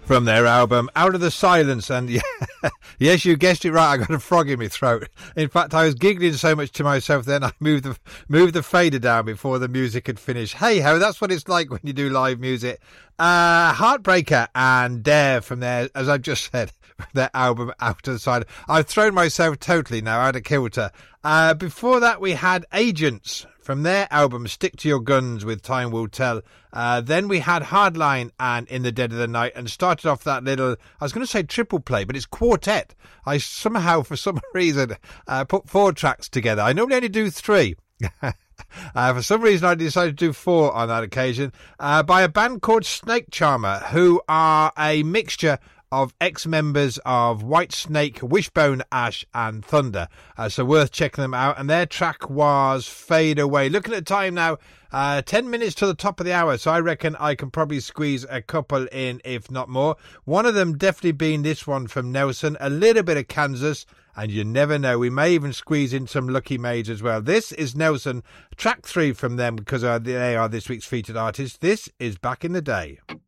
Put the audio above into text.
from their album Out of the Silence. And yeah, yes, you guessed it right, I got a frog in my throat. In fact, I was giggling so much to myself then I moved the fader down before the music had finished. Hey ho, that's what it's like when you do live music. Heartbreaker and Dare from their, as I've just said, their album Out of the Silence. I've thrown myself totally now out of kilter. Before that we had Agents from their album Stick to Your Guns with Time Will Tell. Then we had Hardline and In the Dead of the Night, and started off that little, I was going to say triple play, but it's quartet. I somehow, for some reason, put 4 tracks together. I normally only do 3. For some reason, I decided to do 4 on that occasion, by a band called Snake Charmer, who are a mixture of ex-members of Whitesnake, Wishbone Ash and Thunder. So worth checking them out. And their track was Fade Away. Looking at time now, 10 minutes to the top of the hour. So I reckon I can probably squeeze a couple in, if not more. One of them definitely being this one from Nelson. A little bit of Kansas. And you never know, we may even squeeze in some Lucky Maids as well. This is Nelson, track 3 from them, because they are this week's featured artist. This is Back in the Day.